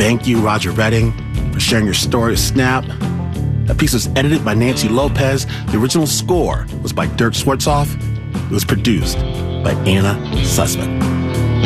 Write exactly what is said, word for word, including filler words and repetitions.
Thank you, Roger Redding, for sharing your story of Snap. That piece was edited by Nancy Lopez. The original score was by Dirk Swartzoff. It was produced by Anna Sussman.